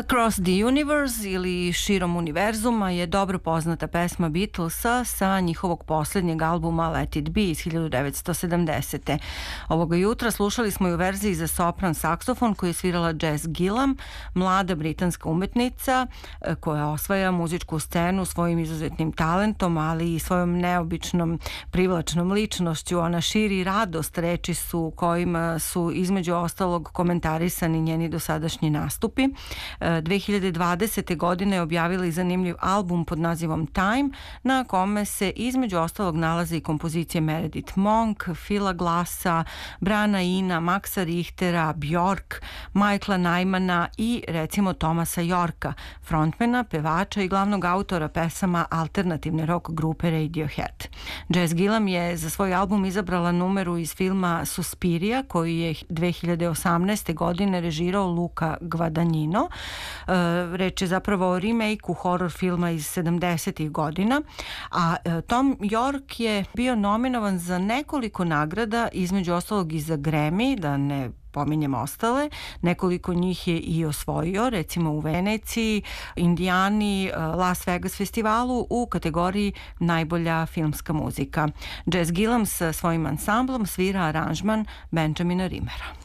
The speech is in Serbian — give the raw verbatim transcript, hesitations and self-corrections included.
Across the Universe ili Širom univerzuma je dobro poznata pesma Beatlesa sa njihovog posljednjeg albuma Let It Be iz hiljadu devetsto sedamdesete. Ovoga jutra slušali smo i u verziji za sopran saksofon koju je svirala Jess Gillam, mlada britanska umetnica koja osvaja muzičku scenu svojim izuzetnim talentom, ali i svojom neobičnom privlačnom ličnošću. Ona širi radost, reči su kojima su između ostalog komentarisani njeni dosadašnji nastupi. dve hiljade dvadesete. godine objavili zanimljiv album pod nazivom Time, na kome se između ostalog nalaze i kompozicije Meredith Monk, Phila Glassa, Brana Ina, Maxa Richtera, Bjork, Michaela Nymana i recimo Thomasa Yorka, frontmana, pevača i glavnog autora pesama alternativne rock grupe Radiohead. Jess Gillam je za svoj album izabrala numeru iz filma Suspiria, koji je dve hiljade osamnaeste. godine režirao Luca Guadagnino. Reč je zapravo o remake-u horror filma iz sedamdesetih. godina, a Tom York je bio nominovan za nekoliko nagrada, između ostalog i za Grammy, da ne pominjem ostale. Nekoliko njih je i osvojio, recimo u Veneciji, Indijani, Las Vegas festivalu u kategoriji najbolja filmska muzika. Jess Gillam sa svojim ansamblom svira aranžman Benjamina Rimera.